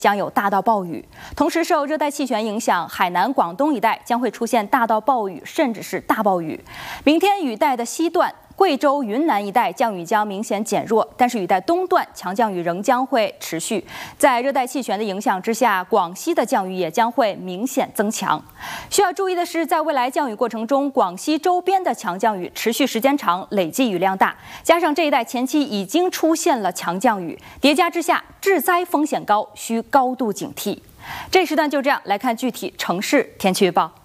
将有大到暴雨，同时受热带气旋影响，海南、广东一带将会出现大到暴雨，甚至是大暴雨。明天雨带的西段，贵州、云南一带降雨将明显减弱，但是雨带东段强降雨仍将会持续。在热带气旋的影响之下，广西的降雨也将会明显增强。需要注意的是，在未来降雨过程中，广西周边的强降雨持续时间长，累计雨量大，加上这一带前期已经出现了强降雨，叠加之下，致灾风险高，需高度警惕。这一时段就这样来看具体城市天气预报。